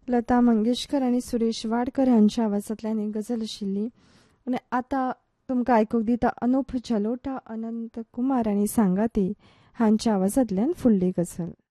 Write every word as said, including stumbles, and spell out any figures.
लता मंगेशकर आणि सुरेश वाडकर हांच्या आवाजांतल्यान ही गजल आशिल्ली. आनी आतां तुमकां आयकूंक दिता अनूप जलोटा, अनंत कुमार आनी सांगाती हांच्या आवाजांतल्यान फुडली गजल.